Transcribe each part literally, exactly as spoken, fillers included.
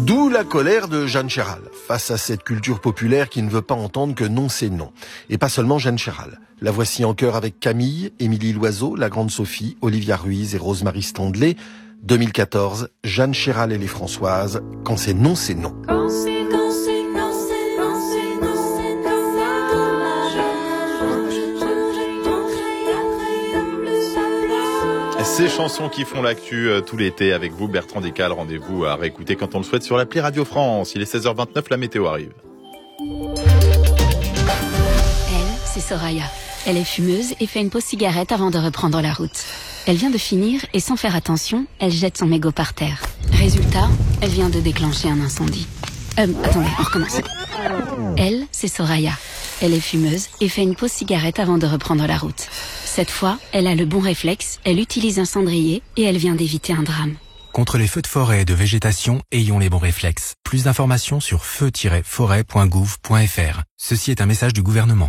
D'où la colère de Jeanne Chéral, face à cette culture populaire qui ne veut pas entendre que non c'est non. Et pas seulement Jeanne Chéral. La voici en chœur avec Camille, Émilie Loiseau, la grande Sophie, Olivia Ruiz et Rosemarie Standley. deux mille quatorze, Jeanne Chéral et les Françoises, quand c'est non c'est non. Quand c'est, quand c'est, quand c'est, quand c'est, quand c'est, quand c'est, Ces chansons qui font l'actu euh, tout l'été avec vous, Bertrand Descales. Rendez-vous à réécouter quand on le souhaite sur l'appli Radio France. Il est seize heures vingt-neuf, la météo arrive. Elle, c'est Soraya. Elle est fumeuse et fait une pause cigarette avant de reprendre la route. Elle vient de finir et sans faire attention, elle jette son mégot par terre. Résultat, elle vient de déclencher un incendie. Euh, attendez, on recommence. Elle, c'est Soraya. Elle est fumeuse et fait une pause cigarette avant de reprendre la route. Cette fois, elle a le bon réflexe, elle utilise un cendrier et elle vient d'éviter un drame. Contre les feux de forêt et de végétation, ayons les bons réflexes. Plus d'informations sur feu tiret forêt point gouv point f r. Ceci est un message du gouvernement.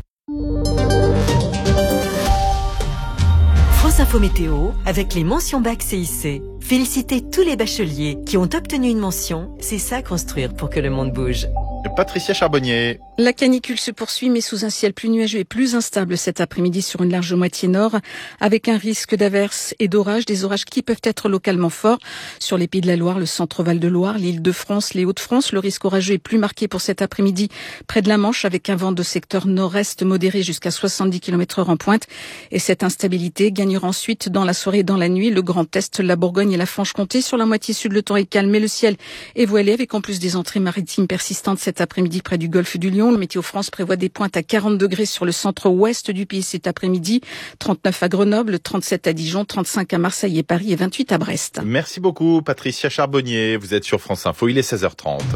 France Info Météo avec les mentions bac C I C. Félicitez tous les bacheliers qui ont obtenu une mention. C'est ça construire pour que le monde bouge. Patricia Charbonnier. La canicule se poursuit, mais sous un ciel plus nuageux et plus instable cet après-midi sur une large moitié nord, avec un risque d'averses et d'orages, des orages qui peuvent être localement forts sur les Pays de la Loire, le centre-Val de Loire, l'Île-de-France, les Hauts-de-France. Le risque orageux est plus marqué pour cet après-midi près de la Manche, avec un vent de secteur nord-est modéré jusqu'à soixante-dix kilomètres heure en pointe. Et cette instabilité gagnera ensuite dans la soirée et dans la nuit le Grand Est, la Bourgogne et la Franche-Comté. Sur la moitié sud, le temps est calme, mais le ciel est voilé, avec en plus des entrées maritimes persistantes cet après-midi près du golfe du Lion. Le Météo France prévoit des pointes à quarante degrés sur le centre-ouest du pays cet après-midi, trente-neuf à Grenoble, trente-sept à Dijon, trente-cinq à Marseille et Paris et vingt-huit à Brest. Merci beaucoup Patricia Charbonnier, vous êtes sur France Info, il est seize heures trente.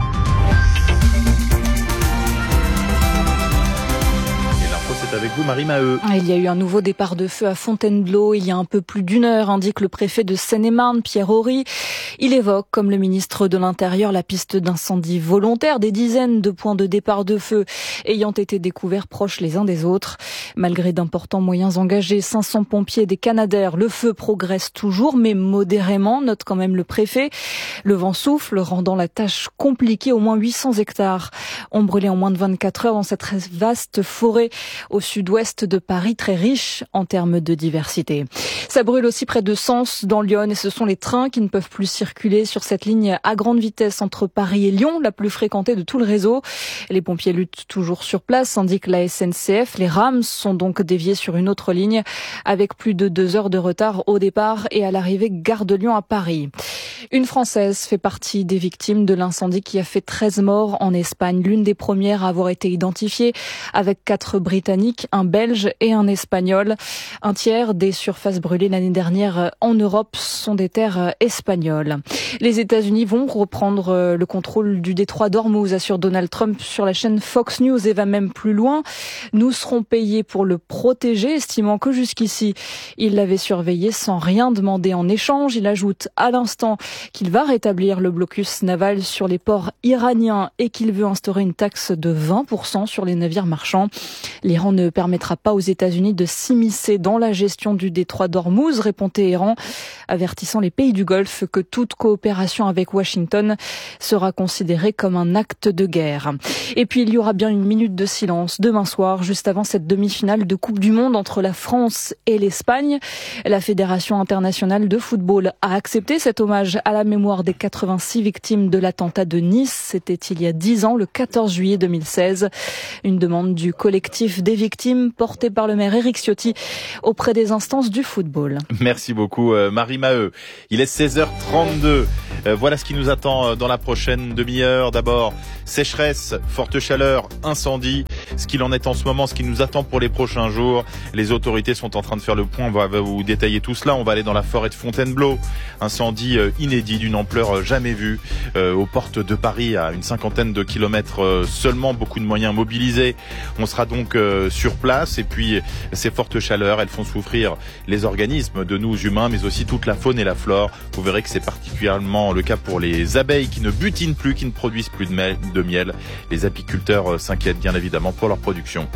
Avec vous, Marie Maheu. Il y a eu un nouveau départ de feu à Fontainebleau il y a un peu plus d'une heure, indique le préfet de Seine-et-Marne, Pierre Horry. Il évoque, comme le ministre de l'Intérieur, la piste d'incendie volontaire, des dizaines de points de départ de feu ayant été découverts proches les uns des autres. Malgré d'importants moyens engagés, cinq cents pompiers et des canadaires, le feu progresse toujours, mais modérément, note quand même le préfet. Le vent souffle, rendant la tâche compliquée. Au moins huit cents hectares ont brûlé en moins de vingt-quatre heures dans cette vaste forêt au sud-ouest de Paris, très riche en termes de diversité. Ça brûle aussi près de Sens, dans Lyon, et ce sont les trains qui ne peuvent plus circuler sur cette ligne à grande vitesse entre Paris et Lyon, la plus fréquentée de tout le réseau. Les pompiers luttent toujours sur place, indique la S N C F. Les rames sont donc déviées sur une autre ligne, avec plus de deux heures de retard au départ et à l'arrivée gare de Lyon à Paris. Une Française fait partie des victimes de l'incendie qui a fait treize morts en Espagne, l'une des premières à avoir été identifiée, avec quatre Britanniques, un Belge et un Espagnol. Un tiers des surfaces brûlées l'année dernière en Europe sont des terres espagnoles. Les États-Unis vont reprendre le contrôle du détroit d'Ormuz, assure Donald Trump sur la chaîne Fox News, et va même plus loin. Nous serons payés pour le protéger, estimant que jusqu'ici, il l'avait surveillé sans rien demander en échange. Il ajoute à l'instant qu'il va rétablir le blocus naval sur les ports iraniens et qu'il veut instaurer une taxe de vingt pour cent sur les navires marchands. L'Iran ne permettra pas aux États-Unis de s'immiscer dans la gestion du détroit d'Ormuz, répond Téhéran, avertissant les pays du Golfe que toute coopération avec Washington sera considérée comme un acte de guerre. Et puis il y aura bien une minute de silence demain soir, juste avant cette demi-finale de Coupe du Monde entre la France et l'Espagne. La Fédération internationale de football a accepté cet hommage à la mémoire des quatre-vingt-six victimes de l'attentat de Nice. C'était il y a dix ans, le quatorze juillet deux mille seize. Une demande du collectif des victimes portée par le maire Éric Ciotti auprès des instances du football. Merci beaucoup Marie Maheu. Il est seize heures trente-deux. Voilà ce qui nous attend dans la prochaine demi-heure. D'abord, sécheresse, forte chaleur, incendie. Ce qu'il en est en ce moment, ce qui nous attend pour les prochains jours. Les autorités sont en train de faire le point. On va vous détailler tout cela. On va aller dans la forêt de Fontainebleau. Incendie inédit d'une ampleur jamais vue euh, aux portes de Paris, à une cinquantaine de kilomètres euh, seulement. Beaucoup de moyens mobilisés. On sera donc euh, sur place. Et puis, ces fortes chaleurs, elles font souffrir les organismes de nous humains, mais aussi toute la faune et la flore. Vous verrez que c'est particulièrement le cas pour les abeilles qui ne butinent plus, qui ne produisent plus de miel. De miel. Les apiculteurs euh, s'inquiètent bien évidemment pour leur production.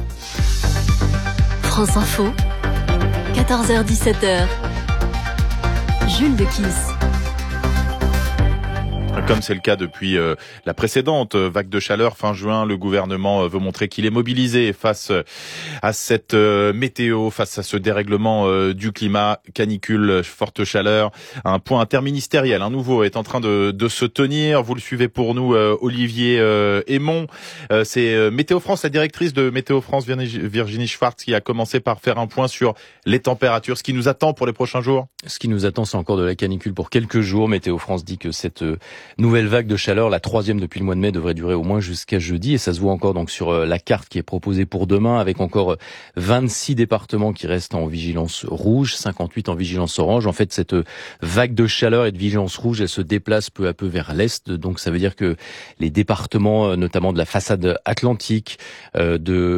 France Info, quatorze heures dix-sept heures. Jules de Kiss. Comme c'est le cas depuis euh, la précédente vague de chaleur fin juin, le gouvernement veut montrer qu'il est mobilisé face à cette euh, météo, face à ce dérèglement euh, du climat, canicule, forte chaleur. Un point interministériel, un nouveau, est en train de, de se tenir. Vous le suivez pour nous, euh, Olivier euh, Aymon. Euh, c'est euh, Météo France, la directrice de Météo France, Virginie Schwartz, qui a commencé par faire un point sur les températures, ce qui nous attend pour les prochains jours. Ce qui nous attend, c'est encore de la canicule pour quelques jours. Météo France dit que cette euh, nouvelle vague de chaleur, la troisième depuis le mois de mai, devrait durer au moins jusqu'à jeudi, et ça se voit encore donc sur euh, la carte qui est proposée pour demain, avec encore euh, vingt-six départements qui restent en vigilance rouge, cinquante-huit en vigilance orange. En fait, cette euh, vague de chaleur et de vigilance rouge, elle se déplace peu à peu vers l'est, donc ça veut dire que les départements, euh, notamment de la façade atlantique, euh,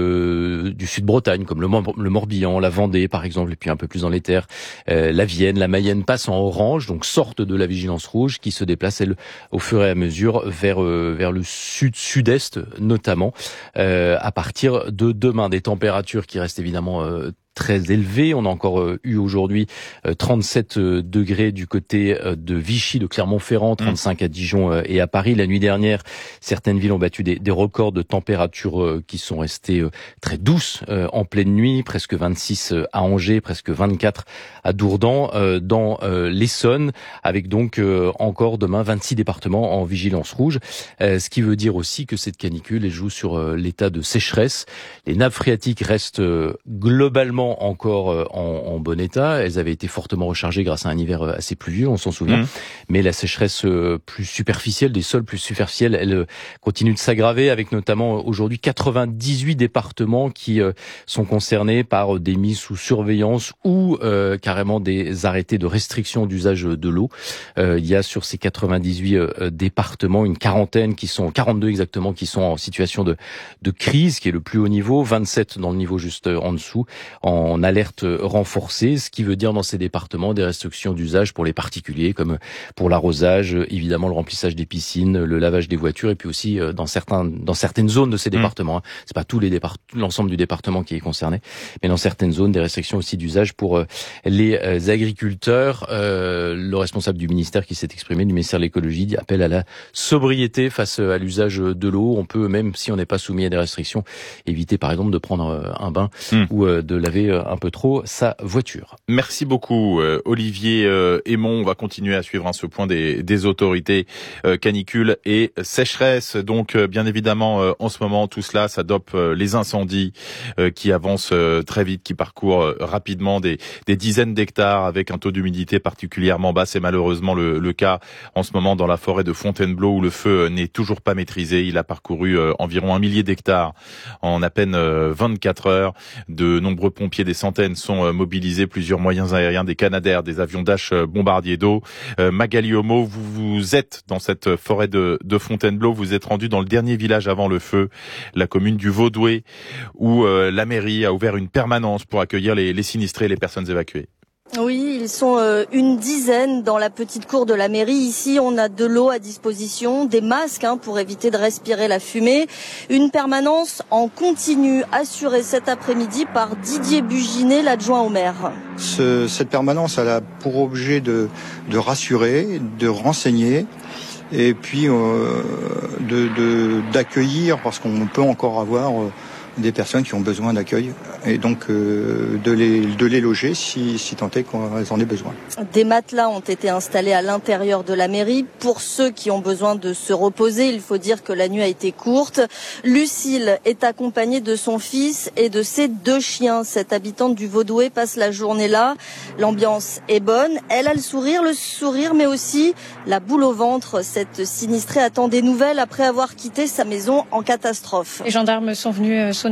de du Sud-Bretagne, comme le, le Morbihan, la Vendée par exemple, et puis un peu plus dans les terres, euh, la Vienne, la Mayenne passent en orange, donc sortent de la vigilance rouge, qui se déplace elle au fur et à mesure vers euh, vers le sud-sud-est notamment, euh, à partir de demain. Des températures qui restent évidemment euh, très élevé. On a encore euh, eu aujourd'hui euh, trente-sept euh, degrés du côté euh, de Vichy, de Clermont-Ferrand, trente-cinq à Dijon euh, et à Paris. La nuit dernière, certaines villes ont battu des, des records de température euh, qui sont restés euh, très douces euh, en pleine nuit, presque vingt-six euh, à Angers, presque vingt-quatre à Dourdan, euh, dans euh, l'Essonne, avec donc euh, encore demain vingt-six départements en vigilance rouge, euh, ce qui veut dire aussi que cette canicule elle joue sur euh, l'état de sécheresse. Les nappes phréatiques restent euh, globalement encore en, en bon état. Elles avaient été fortement rechargées grâce à un hiver assez pluvieux, on s'en souvient. Mmh. Mais la sécheresse plus superficielle, des sols plus superficiels, elle continue de s'aggraver, avec notamment aujourd'hui quatre-vingt-dix-huit départements qui sont concernés par des mises sous surveillance ou euh, carrément des arrêtés de restriction d'usage de l'eau. Euh, il y a sur ces quatre-vingt-dix-huit euh, départements une quarantaine qui sont, quarante-deux exactement, qui sont en situation de, de crise, qui est le plus haut niveau, vingt-sept dans le niveau juste en dessous, en en alerte renforcée, ce qui veut dire dans ces départements des restrictions d'usage pour les particuliers, comme pour l'arrosage, évidemment le remplissage des piscines, le lavage des voitures, et puis aussi dans certains, dans certaines zones de ces départements. Mmh. C'est pas tous les départements, l'ensemble du département qui est concerné, mais dans certaines zones des restrictions aussi d'usage pour les agriculteurs. Euh, le responsable du ministère qui s'est exprimé, du ministère de l'écologie, appelle à la sobriété face à l'usage de l'eau. On peut, même si on n'est pas soumis à des restrictions, éviter par exemple de prendre un bain mmh. ou de laver un peu trop sa voiture. Merci beaucoup euh, Olivier euh, Aymon. On va continuer à suivre hein, ce point des, des autorités euh, canicule et sécheresse. Donc euh, bien évidemment euh, en ce moment tout cela ça dope euh, les incendies euh, qui avancent euh, très vite, qui parcourent euh, rapidement des, des dizaines d'hectares avec un taux d'humidité particulièrement bas. C'est malheureusement le, le cas en ce moment dans la forêt de Fontainebleau où le feu n'est toujours pas maîtrisé. Il a parcouru euh, environ un millier d'hectares en à peine euh, vingt-quatre heures. De nombreux pompiers, des centaines sont mobilisés, plusieurs moyens aériens, des Canadair, des avions Dash bombardiers d'eau. Euh, Magali Homo, vous, vous êtes dans cette forêt de, de Fontainebleau, vous êtes rendu dans le dernier village avant le feu, la commune du Vaudoué, où euh, la mairie a ouvert une permanence pour accueillir les, les sinistrés et les personnes évacuées. Oui, ils sont euh, une dizaine dans la petite cour de la mairie. Ici, on a de l'eau à disposition, des masques hein, pour éviter de respirer la fumée. Une permanence en continu assurée cet après-midi par Didier Buginet, l'adjoint au maire. Ce, cette permanence elle a pour objet de, de rassurer, de renseigner et puis euh, de, de, d'accueillir, parce qu'on peut encore avoir euh, des personnes qui ont besoin d'accueil, et donc euh, de, les, de les loger si, si tant est qu'elles en aient besoin. Des matelas ont été installés à l'intérieur de la mairie. Pour ceux qui ont besoin de se reposer, il faut dire que la nuit a été courte. Lucille est accompagnée de son fils et de ses deux chiens. Cette habitante du Vaudoué passe la journée là. L'ambiance est bonne. Elle a le sourire, le sourire, mais aussi la boule au ventre. Cette sinistrée attend des nouvelles après avoir quitté sa maison en catastrophe. Les gendarmes sont venus